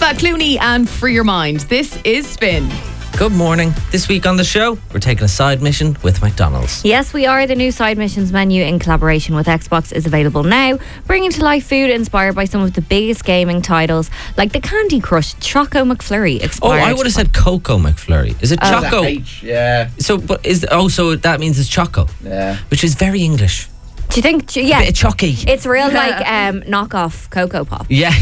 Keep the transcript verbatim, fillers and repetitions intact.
Pat Clooney and Free Your Mind. This is Spin. Good morning. This week on the show, we're taking a side mission with McDonald's. Yes, we are. The new Side Missions menu in collaboration with Xbox is available now, bringing to life food inspired by some of the biggest gaming titles, like the Candy Crush Choco McFlurry. Oh, I would have said Coco McFlurry. Is it Oh. Choco? H, yeah. So, but is oh, so that means it's Choco, Yeah. which is very English. Do you think? Yeah, Bit of chocky. it's real like um, knockoff Cocoa Pop. Yeah.